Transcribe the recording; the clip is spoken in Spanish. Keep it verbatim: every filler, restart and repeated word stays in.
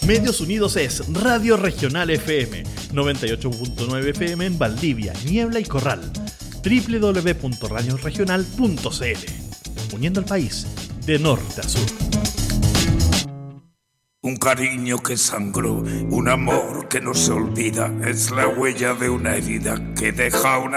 Medios Unidos es Radio Regional F M, noventa y ocho punto nueve F M en Valdivia, Niebla y Corral. doble u doble u doble u punto radio regional punto c l. Uniendo al país de norte a sur. Un cariño que sangró, un amor que no se olvida, es la huella de una herida que deja una